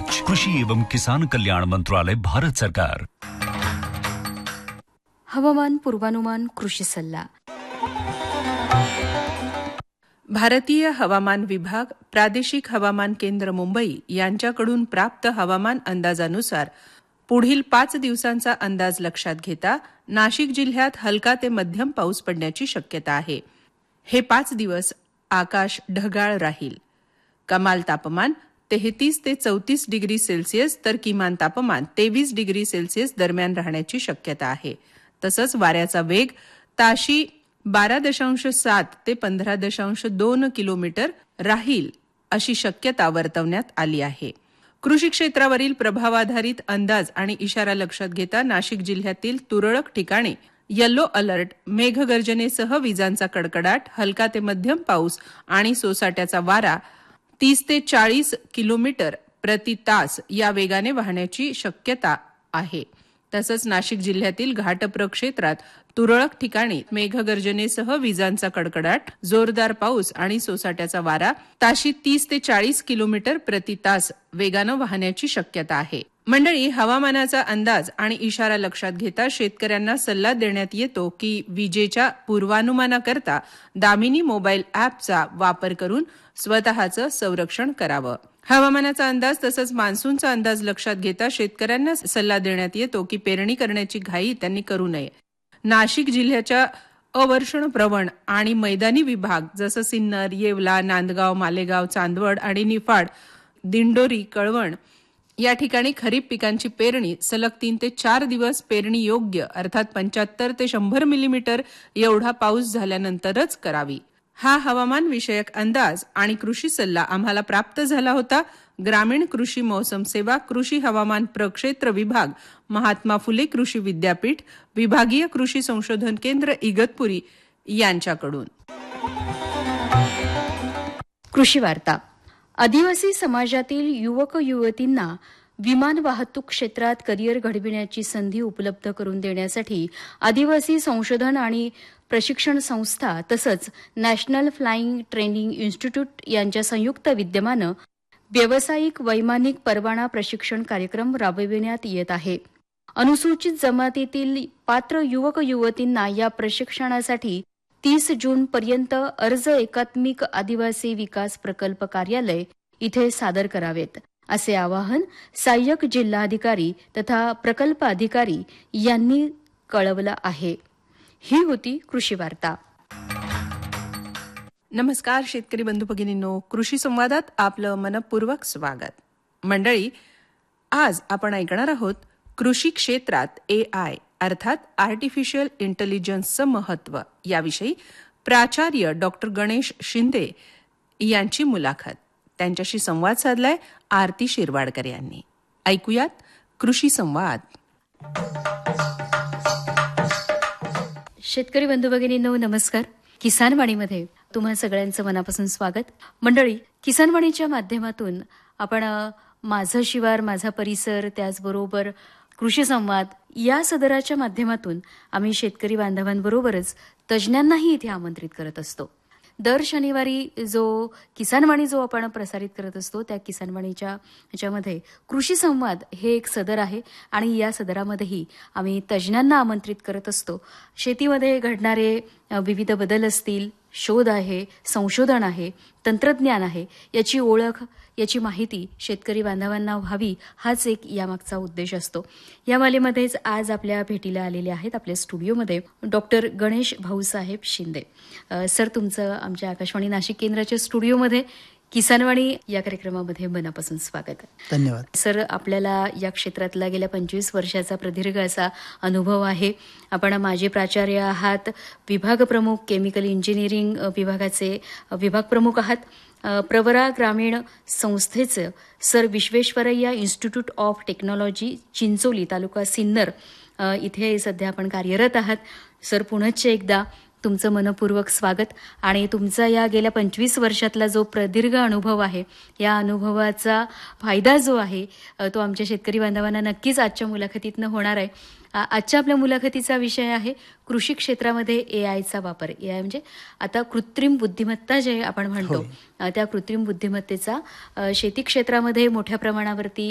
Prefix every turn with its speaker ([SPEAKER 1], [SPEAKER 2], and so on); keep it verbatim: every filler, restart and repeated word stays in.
[SPEAKER 1] पाँच कृषि एवं किसान कल्याण मंत्रालय, भारत सरकार।
[SPEAKER 2] हवामान पूर्वानुमान, कृषी सल्ला।
[SPEAKER 3] भारतीय हवामान विभाग, प्रादेशिक हवामान केंद्र मुंबई यांच्याकडून प्राप्त हवामान अंदाजानुसार पुढील पाच दिवसांचा अंदाज लक्षात घेता नाशिक जिल्ह्यात हलका ते मध्यम पाऊस पडण्याची शक्यता आहे। हे पाच दिवस आकाश ढगाळ राहील। कमाल तापमान तेहतीस ते चौतीस डिग्री सेल्सिअस तर किमान तापमान तेवीस डिग्री सेल्सिअस दरम्यान राहण्याची शक्यता आहे। तसंच वाऱ्याचा वेग ताशी बारा दशांश सात ते पंधरा दशांश दोन किलोमीटर राहील अशी शक्यता वर्तवण्यात आली आहे। कृषी क्षेत्रावरील प्रभावाधारित अंदाज आणि इशारा लक्षात घेता नाशिक जिल्ह्यातील तुरळक ठिकाणी येलो अलर्ट, मेघगर्जनेसह विजांचा कडकडाट, हलका ते मध्यम पाऊस आणि सोसाट्याचा वारा तीस ते चाळीस किलोमीटर प्रति तास या वेगाने वाहण्याची शक्यता आहे। तसंच नाशिक जिल्ह्यातील घाटप्रक्षेत्रात तुरळक ठिकाणी मेघगर्जनेसह विजांचा कडकडाट, जोरदार पाऊस आणि सोसाट्याचा वारा ताशी तीस ते चाळीस किलोमीटर प्रति तास वेगानं वाहण्याची शक्यता आहे। मंडळी, हवामानाचा अंदाज आणि इशारा लक्षात घेता शेतकऱ्यांना सल्ला देण्यात येतो की विजेच्या पूर्वानुमानाकरता दामिनी मोबाईल ॲपचा वापर करून स्वतःचं संरक्षण करावं। हवामानाचा अंदाज तसंच मान्सूनचा अंदाज लक्षात घेता शेतकऱ्यांना सल्ला देण्यात येतो की पेरणी करण्याची घाई त्यांनी करू नये। नाशिक जिल्ह्याच्या अवर्षण प्रवण आणि मैदानी विभाग जसं सिन्नर, येवला, नांदगाव, मालेगाव, चांदवड आणि निफाड, दिंडोरी, कळवण या ठिकाणी खरीप पिकांची पेरणी सलग तीन ते चार दिवस पेरणी योग्य अर्थात पंच्याहत्तर ते शंभर मिलीमीटर एवढा पाऊस झाल्यानंतरच करावी। हा हवामान विषयक अंदाज आणि कृषी सल्ला आम्हाला प्राप्त झाला होता ग्रामीण कृषी मौसम सेवा, कृषी हवामान प्रक्षेत्र विभाग, महात्मा फुले कृषी विद्यापीठ, विभागीय कृषी संशोधन केंद्र इगतपुरी यांच्याकडून।
[SPEAKER 2] कृषी वार्ता। आदिवासी समाजातील युवक युवतींना विमान वाहतूक क्षेत्रात करिअर घडविण्याची संधी उपलब्ध करून देण्यासाठी आदिवासी संशोधन आणि प्रशिक्षण संस्था तसंच नॅशनल फ्लाइंग ट्रेनिंग इन्स्टिट्यूट यांच्या संयुक्त विद्यमानं व्यावसायिक वैमानिक परवाना प्रशिक्षण कार्यक्रम राबविण्यात येत आहे। अनुसूचित जमातीतील पात्र युवक युवतींना या प्रशिक्षणासाठी तीस जून पर्यंत अर्ज एकात्मिक आदिवासी विकास प्रकल्प कार्यालय इथे सादर करावेत, असे आवाहन सहाय्यक जिल्हाधिकारी तथा प्रकल्प अधिकारी यांनी कळवलं आहे। ही होती कृषी वार्ता।
[SPEAKER 3] नमस्कार शेतकरी बंधू भगिनींनो, कृषी संवादात आपलं मनपूर्वक स्वागत। मंडळी, आज आपण ऐकणार आहोत कृषी क्षेत्रात ए आय अर्थात आर्टिफिशियल इंटेलिजन्सचं महत्त्व याविषयी प्राचार्य डॉक्टर गणेश शिंदे यांची मुलाखत। त्यांच्याशी संवाद साधलाय आरती शिरवाडकर यांनी। ऐकूयात कृषी संवाद।
[SPEAKER 2] शेतकरी बंधू भगिनींनो, नमस्कार। किसान वाणीमध्ये तुम्हा सगळ्यांचं मनापासून स्वागत। मंडळी, किसान वाणीच्या माध्यमातून आपण माझं शिवार माझा परिसर त्याचबरोबर कृषी संवाद या सदराच्या माध्यमातून आम्ही शेतकरी बांधवांबरोबरच तज्ज्ञांनाही इथे आमंत्रित करत असतो। दर शनिवारी जो किसानवाणी जो आपण प्रसारित करत असतो त्या किसानवाणीच्या ह्याच्यामध्ये कृषी संवाद हे एक सदर आहे आणि या सदरामध्येही आम्ही तज्ज्ञांना आमंत्रित करत असतो। शेतीमध्ये घडणारे विविध बदल असतील, शोध आहे, संशोधन आहे, तंत्रज्ञान आहे, याची ओळख याची माहिती शेतकरी बांधवांना व्हावी हाच एक यामागचा उद्देश असतो। या मालेमध्येच आज आपल्या भेटीला आलेले आहेत आपल्या स्टुडिओमध्ये डॉक्टर गणेश भाऊसाहेब शिंदे। सर, तुमचं आमच्या आकाशवाणी नाशिक केंद्राच्या स्टुडिओमध्ये किसानवाणी या कार्यक्रमामध्ये मनापासून स्वागत।
[SPEAKER 4] धन्यवाद
[SPEAKER 2] सर। आपल्याला या क्षेत्रातला गेल्या पंचवीस वर्षाचा प्रदीर्घ असा अनुभव आहे। आपण माजी प्राचार्य आहात, विभाग प्रमुख केमिकल इंजिनिअरिंग विभागाचे विभाग प्रमुख आहात, प्रवरा ग्रामीण संस्थेचं sir Visvesvaraya institute of technology Chincholi तालुका सिन्नर इथे सध्या आपण कार्यरत आहात। सर, पुनश्च एकदा तुमचं मनपूर्वक स्वागत आणि तुमचा या गेल्या पंचवीस वर्षातला जो प्रदीर्घ अनुभव आहे या अनुभवाचा फायदा जो आहे तो आमच्या शेतकरी बांधवांना नक्कीच आजच्या मुलाखतीतनं होणार आहे। आजच्या आपल्या मुलाखतीचा विषय आहे कृषी क्षेत्रामध्ये ए आयचा वापर। ए आय म्हणजे आता कृत्रिम बुद्धिमत्ता जे आपण म्हणतो त्या कृत्रिम बुद्धिमत्तेचा शेती क्षेत्रामध्ये मोठ्या प्रमाणावरती